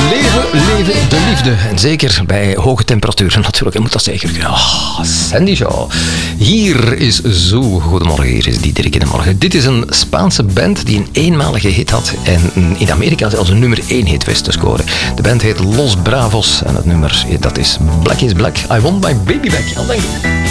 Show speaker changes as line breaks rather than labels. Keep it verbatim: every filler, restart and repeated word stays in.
Leven, leven de liefde. En zeker bij hoge temperaturen natuurlijk. En moet dat zeker kunnen. Oh, Sandy Shaw. Hier is Zo. Goedemorgen, hier is Diederik in de morgen. Dit is een Spaanse band die een eenmalige hit had. En in Amerika zelfs een nummer één hit wist te scoren. De band heet Los Bravos. En het nummer, dat is Black is Black. I want my baby back. Al denk ik.